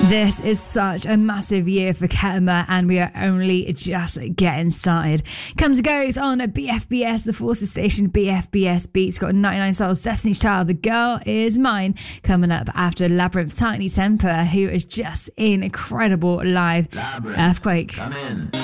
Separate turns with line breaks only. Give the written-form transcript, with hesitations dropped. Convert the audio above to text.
This is such a massive year for Ketama, and we are only just getting started. Comes and goes on BFBS, the Forces Station. BFBS Beats got 99 Souls, Destiny's Child, The Girl Is Mine. Coming up after Labyrinth, Tiny Temper, who is just incredible live.
Labyrinth,
Earthquake.
come in.